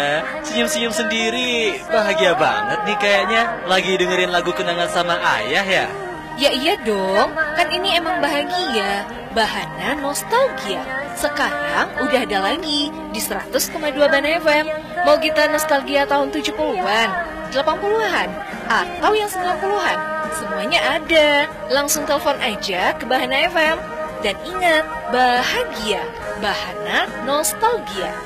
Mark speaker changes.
Speaker 1: Senyum-senyum sendiri, bahagia banget nih kayaknya. Lagi dengerin lagu kenangan sama ayah ya?
Speaker 2: Ya iya dong, kan ini emang bahagia. Bahana nostalgia. Sekarang udah ada lagi di 100,2 Ban FM. Mau kita nostalgia tahun 70-an, 80-an, atau yang 90-an? Semuanya ada. Langsung telepon aja ke Bahana FM. Dan ingat, bahagia. Bahana nostalgia.